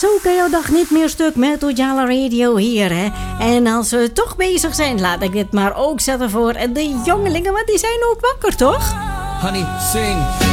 Zo kan jouw dag niet meer stuk met Ojala Radio hier, hè. En als we toch bezig zijn, laat ik dit maar ook zetten voor de jongelingen, want die zijn ook wakker, toch? Honey, sing.